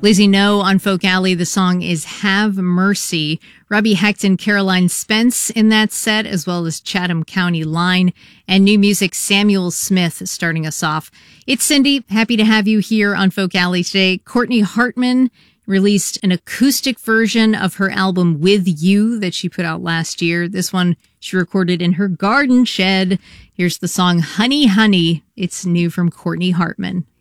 Lizzie No on Folk Alley. The song is Have Mercy. Robbie Hecht and Caroline Spence in that set, as well as Chatham County Line, and new music, Samuel Smith starting us off. It's Cindy. Happy to have you here on Folk Alley today. Courtney Hartman released an acoustic version of her album With You that she put out last year. This one she recorded in her garden shed. Here's the song Honey Honey. It's new from Courtney Hartman.